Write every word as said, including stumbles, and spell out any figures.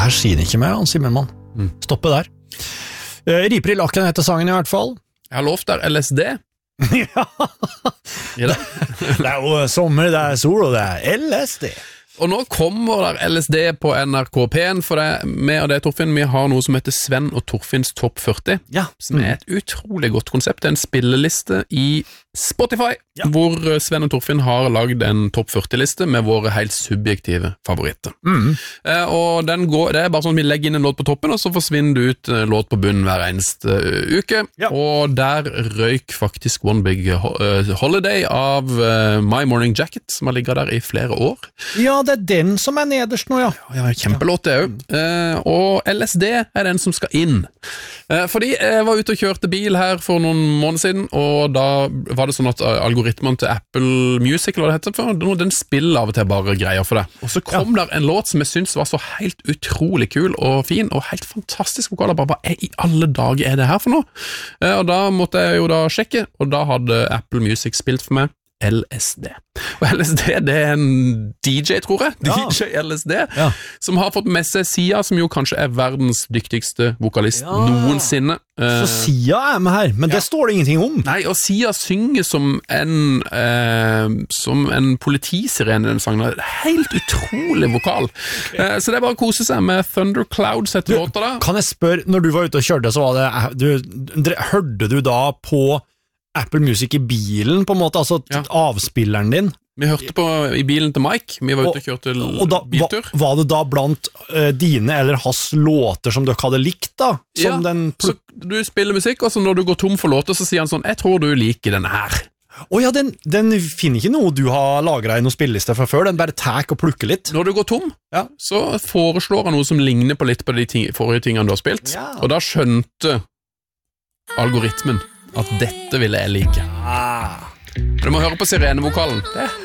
det her sier han ikke mer, han Simmermann. Mm. Stoppe der. Uh, Riper i lakken heter sangen i hvert fall. Jeg har lovt der L S D. Ja. det. Det er jo sommer, det er sol, og det er L S D. Og nå kommer der L S D på N R K P en, for det, med og det Torfinn, vi har noe som heter Sven og Torfinns Topp førti, ja. som er et utrolig godt konsept. Det er en spilleliste i Spotify, ja. hvor Sven og Torfinn har laget en Topp førti-liste med våre helt subjektive favoritter. Mm. Eh, og den går, det er bare sånn at vi legger inn en låt på toppen, og så forsvinner det ut en låt på bunnen hver eneste uke. Ja. Og der røyk faktisk One Big Holiday av uh, My Morning Jacket, som har ligget der i flere år. Ja, det er den som er nederst nå, ja. Ja, ja kjempelåt det jo. Eh, og L S D er den som skal inn. Eh, fordi jeg var ute og kjørte bil her for noen måneder siden, og da var det sånn at algoritmen til Apple Music, eller hva det heter for, den spiller av og til bare greier for deg. Og så kom ja. der en låt som jeg synes var så helt utrolig kul og fin, og helt fantastisk vokal. Bare, bare, i alle dager er det her for noe? Eh, og da måtte jeg jo da sjekke, og da hadde Apple Music spilt for meg L S D. Og L S D, det er en D J, tror jeg. Ja. D J L S D, ja. som har fått med seg Sia, som jo kanskje er verdens dyktigste vokalist ja. noensinne. Så Sia er med her, men ja. det står det ingenting om. Nei, og Sia synger som en eh, som en politisirene i den sangen. Helt utrolig vokal. Okay. Eh, så det er bare å kose seg med Thunderclouds etter låta da. Kan jeg spørre, når du var ute og kjørte, så var det, du, hørte du da på Apple Music i bilen, på en måte, altså ja. avspilleren din? Vi hørte på i bilen til Mike, vi var ute og kjørte og da, biltur. Var, var det da blant uh, dine eller hans låter som dere hadde likt da? Som ja, den så du spiller musikk, og så når du går tom for låter, så sier han sånn, jeg tror du liker denne her. Åja, den, den finner ikke noe du har lagret i noen spilleliste fra før, den bare tek og plukker litt. Når du går tom, ja. så foreslår han noe som ligner på litt på de ting, forrige tingene du har spilt, ja. og da skjønte algoritmen at dette ville jeg like. Du må høre på sirenevokalen. Det